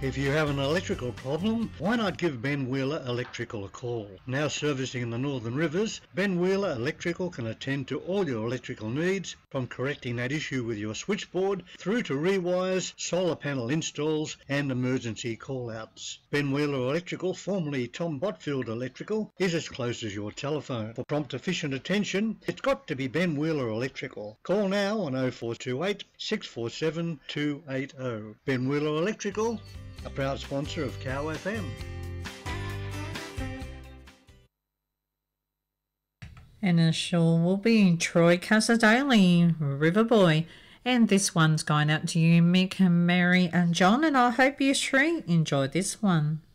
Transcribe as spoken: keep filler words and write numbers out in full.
If you have an electrical problem, why not give Ben Wheeler Electrical a call? Now servicing in the Northern Rivers, Ben Wheeler Electrical can attend to all your electrical needs, from correcting that issue with your switchboard through to rewires, solar panel installs and emergency call-outs. Ben Wheeler Electrical, formerly Tom Botfield Electrical, is as close as your telephone. For prompt efficient attention, it's got to be Ben Wheeler Electrical. Call now on oh four two eight, six four seven, two eight oh. Ben Wheeler Electrical, a proud sponsor of Cow F M. And it sure will be Troy Casadale, Riverboy. And this one's going out to you, Mick, Mary and John, and I hope you three enjoyed this one.